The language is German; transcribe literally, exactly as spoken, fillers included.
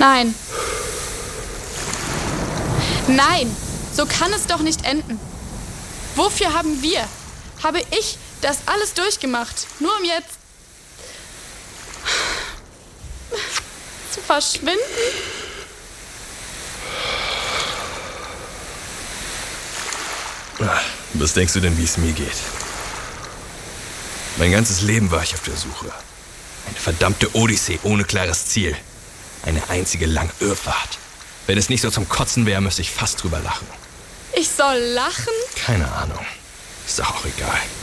Nein. Nein, so kann es doch nicht enden. Wofür haben wir, habe ich das alles durchgemacht, nur um jetzt zu verschwinden? Was denkst du denn, wie es mir geht? Mein ganzes Leben war ich auf der Suche. Eine verdammte Odyssee ohne klares Ziel. Eine einzige lange Irrfahrt. Wenn es nicht so zum Kotzen wäre, müsste ich fast drüber lachen. Ich soll lachen? Keine Ahnung. Ist doch auch egal.